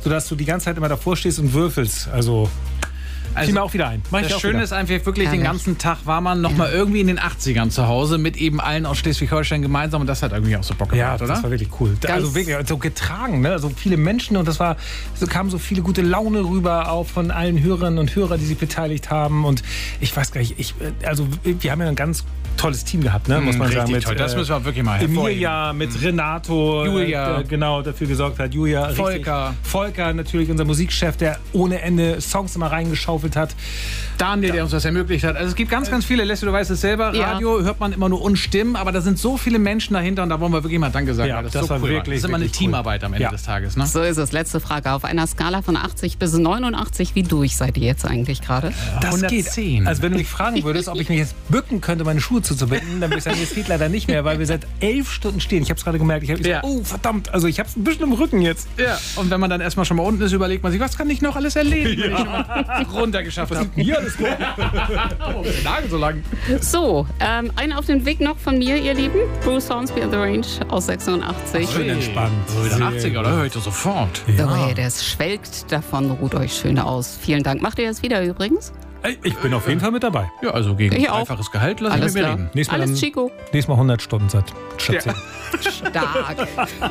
sodass du die ganze Zeit immer davor stehst und würfelst. Also fiel mir auch wieder ein. Das Schöne ist einfach wirklich, den ganzen Tag war man nochmal irgendwie in den 80ern zu Hause mit eben allen aus Schleswig-Holstein gemeinsam und das hat irgendwie auch so Bock gemacht, oder? Das war wirklich cool. Also wirklich so getragen, ne? So viele Menschen und kamen so viele gute Laune rüber auch von allen Hörerinnen und Hörern, die sich beteiligt haben und ich weiß gar nicht, wir haben ja ein ganz tolles Team gehabt, ne? Muss man sagen. Mit, toll. Das müssen wir wirklich mal hervorheben. Emilia, mit Renato, Julia, genau dafür gesorgt hat. Julia, Volker natürlich, unser Musikchef, der ohne Ende Songs immer reingeschaufelt hat. Daniel, der uns das ermöglicht hat. Also es gibt ganz, ganz viele, Leslie, du weißt es selber, Radio hört man immer nur Unstimmen, aber da sind so viele Menschen dahinter und da wollen wir wirklich mal Danke sagen. Ja, das war so cool. Wirklich, das ist immer eine Teamarbeit am Ende des Tages. Ne? So ist es. Letzte Frage. Auf einer Skala von 80 bis 89, wie durch seid ihr jetzt eigentlich gerade? Das 110. geht. Also wenn du mich fragen würdest, ob ich mich jetzt bücken könnte, meine Schuhe zuzubinden, dann würde ich sagen, das geht leider nicht mehr, weil wir seit 11 Stunden stehen. Ich habe es gerade gemerkt. Oh, verdammt. Also ich habe es ein bisschen im Rücken jetzt. Ja. Und wenn man dann erstmal schon mal unten ist, überlegt man sich, was kann ich noch alles erleben, wenn ich mal runtergeschafft habe. Hier alles gut. Warum ist der Nagel so lang? So, einen auf den Weg noch von mir, ihr Lieben. Bruce Hornsby and the Range aus 86. Schön entspannt. So wieder 80er, oder? Heute sofort. The Way, das schwelgt davon, ruht euch schön aus. Vielen Dank. Macht ihr das wieder übrigens? Ich bin auf jeden Fall mit dabei. Ja, also gegen Ich auch. einfaches Gehalt lassen Alles wir klar. reden. Nächstes Mal Alles Chico. Nächstes Mal 100 Stunden statt 10. Stark.